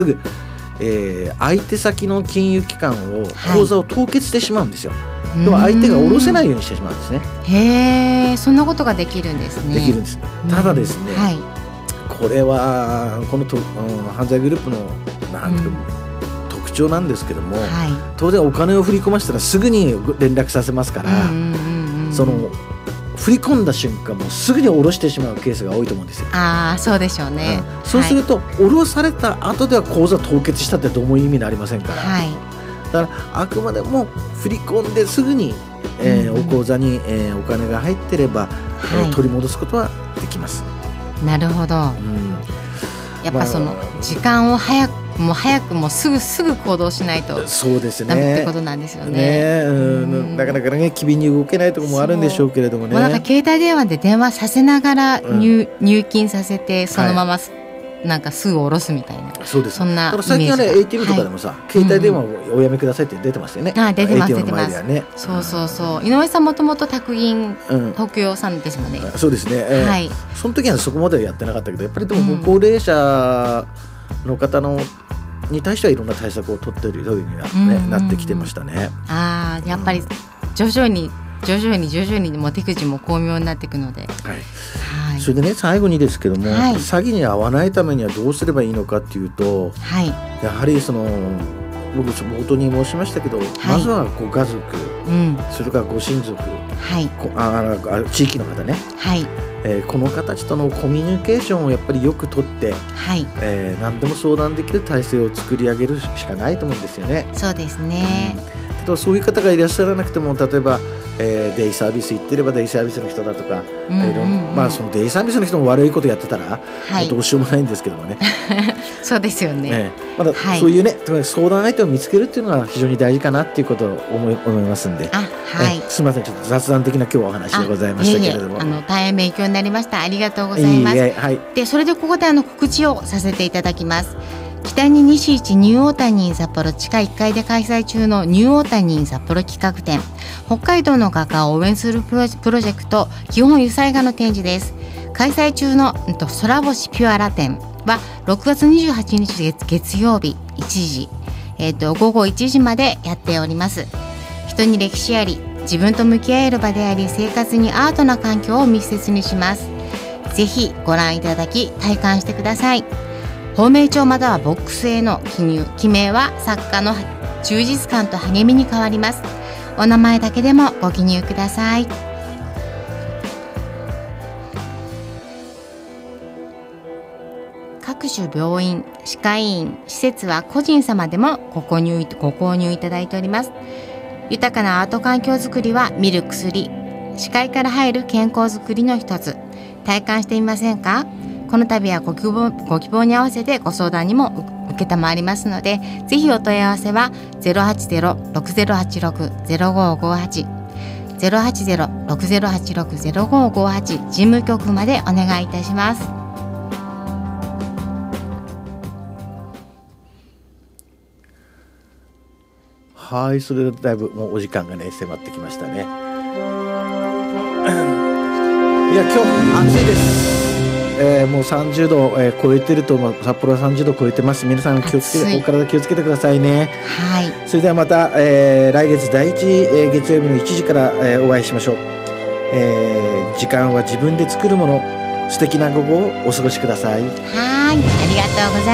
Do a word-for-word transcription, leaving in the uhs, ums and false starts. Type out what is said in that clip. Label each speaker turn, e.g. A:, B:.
A: ぐ、えー、相手先の金融機関を口座を凍結してしまうんですよ。はい、では相手が下ろせないようにしてしまうんですね。
B: へえ、そんなことができるんですね。
A: できるんです。ただですね、
B: はい、
A: これはこのと、うん、犯罪グループのなんていうか、うん、特徴なんですけども、はい、当然お金を振り込ませたらすぐに連絡させますから、その振り込んだ瞬間もすぐに下ろしてしまうケースが多いと思うんですよ。
B: ああ、そうでしょうね。
A: うん、そうすると、はい、下ろされた後では口座凍結したってどうも意味になりませんから、はい、だからあくまでも振り込んですぐに、えーうん、お口座に、えー、お金が入ってれば、はい、取り戻すことはできます。
B: なるほど、うん、やっぱその、まあ、時間を早くもう早くもうすぐすぐ行動しないと
A: そうですね
B: ダメってことなんですよね。
A: ね、うん、なかなかね機敏に動けないところもあるんでしょうけれどもね。
B: もうなんか携帯電話で電話させながら 入,、うん、入金させてそのまま、はい、なんかすぐ下ろすみたいな、
A: そうです。
B: そんなイメージ。
A: 最近はね エーティーエム とかでもさ、はい、携帯電話をおやめくださいって出てますよね。
B: ああ、出てます出てます、
A: ね、
B: そうそうそう。井上さんもともと宅銀、うん、東京さんですもんね。
A: そうですね、えーはい、その時はそこまではやってなかったけど、やっぱりでも高齢者の方のに対してはいろんな対策を取っているようには、ね、なってきてましたね。
B: ああ、やっぱり徐々に徐々に徐々にも手口も巧妙になっていくので、はい
A: はい、それでね最後にですけども、はい、詐欺に遭わないためにはどうすればいいのかっていうと、はい、やはりその僕冒頭に申しましたけど、はい、まずはご家族、うん、それからご親族、はい、ああ地域の方ね、はい、えー、この方たちとのコミュニケーションをやっぱりよくとって、はい、えー、何でも相談できる体制を作り上げるしかないと思うんですよね。
B: そうですね、
A: うん、けどそういう方がいらっしゃらなくても、例えば、えー、デイサービス行ってればデイサービスの人だとか、うんうんうん、まあ、そのデイサービスの人も悪いことやってたら、はい、どうしようもないんですけどもね
B: そうですよね、
A: ね、まだそういうね、はい、相談相手を見つけるっていうのが非常に大事かなっていうことを思い、思いますんで、あ、はい、すみません、ちょっと雑談的な今日はお話でございましたけれども、
B: いえいえ、あの大変勉強になりました。ありがとうございます。いいえ、はい、でそれでここであの告知をさせていただきます。北に西一ニューオータニー札幌地下いっかいで開催中のニューオータニー札幌企画展、北海道の画家を応援するプロジェクト基本油彩画の展示です。開催中の空星ピュアラ展はろくがつにじゅうはちにち 月, 月曜日いちじ、えー、と午後いちじまでやっております。人に歴史あり、自分と向き合える場であり、生活にアートな環境を密接にします。ぜひご覧いただき体感してください。芳名帳またはボックスへの記入、記名は作家の充実感と励みに変わります。お名前だけでもご記入ください。各種病院、歯科医院、施設は個人様でもご購入、ご購入いただいております。豊かなアート環境づくりは見る薬、視界から入る健康づくりの一つ。体感してみませんか？この度はご希望、ご希望に合わせてご相談にも受けたまわりますので、ぜひお問い合わせは ゼロはちゼロ ろくゼロはちろく ゼロごごはち ゼロはちゼロ ろくゼロはちろく ゼロごごはち 事務局までお願いいたします。
A: はい、それでだいぶもうお時間がね迫ってきましたね。いや今日暑いです。えー、もうさんじゅうど、えー、超えてると、まあ、札幌はさんじゅうど超えてます。皆さん気をつけて、お体気をつけてくださいね。はい。それではまた、えー、来月だいいち、えー、月曜日のいちじから、えー、お会いしましょう。えー、時間は自分で作るもの。素敵な午後をお過ごしください。はい、ありがとうございます。